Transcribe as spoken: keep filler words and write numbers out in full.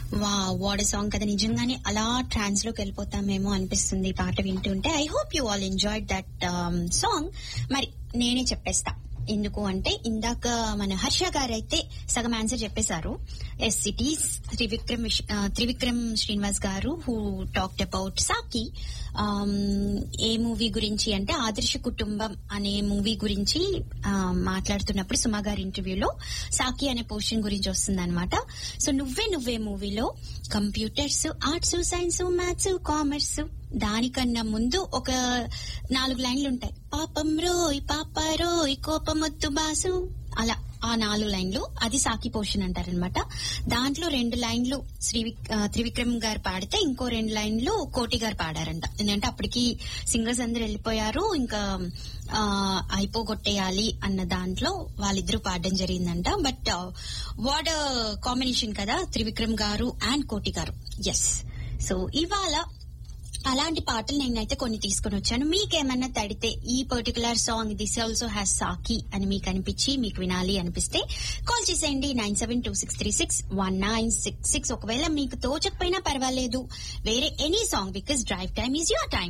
వా what song కదా, నిజంగానే అలా ట్రాన్స్ లోకి వెళ్ళిపోతామేమో అనిపిస్తుంది ఈ పాట వింటుంటే. I hope you all enjoyed that song. మరి నేనే చెప్పేస్తా ఎందుకు అంటే, ఇందాక మన హర్ష గారు అయితే సగం ఆన్సర్ చెప్పేశారు. Yes it is Trivikram Trivikram Srinivas గారు హూ టాక్డ్ అబౌట్ సాకి. ఏ మూవీ గురించి అంటే ఆదర్శ కుటుంబం అనే మూవీ గురించి మాట్లాడుతున్నప్పుడు సుమా గారి ఇంటర్వ్యూలో సాకి అనే పోర్షన్ గురించి వస్తుంది అనమాట. సో నువ్వే నువ్వే మూవీలో computers, arts, science, maths, commerce, దానికన్నా ముందు ఒక నాలుగు లైన్లు ఉంటాయి. పాపం రోయ్ పాప రోయ్ కోపమొత్తు బాసు, అలా ఆ నాలుగు లైన్లు అది సాకి పోర్షన్ అంటారనమాట. దాంట్లో రెండు లైన్లు శ్రీ త్రివిక్రమ్ గారు పాడితే ఇంకో రెండు లైన్లు కోటి గారు పాడారంట. ఎందుకంటే అప్పటికి సింగర్స్ అందరు వెళ్ళిపోయారు, ఇంకా అయిపోగొట్టేయాలి అన్న దాంట్లో వాళ్ళిద్దరూ పాడడం జరిగిందంట. బట్ వాట్ కాంబినేషన్ కదా త్రివిక్రమ్ గారు అండ్ కోటి గారు. ఎస్, సో ఇవాళ అలాంటి పాటలు నేనైతే కొన్ని తీసుకుని వచ్చాను. మీకేమన్నా తడితే ఈ particular song this also has సాకి అని మీకు అనిపించి మీకు వినాలి అనిపిస్తే కాల్ చేసేయండి nine seven two six three six one nine six six. ఒకవేళ మీకు తోచకపోయినా పర్వాలేదు, వేరే any song, because drive time is your time.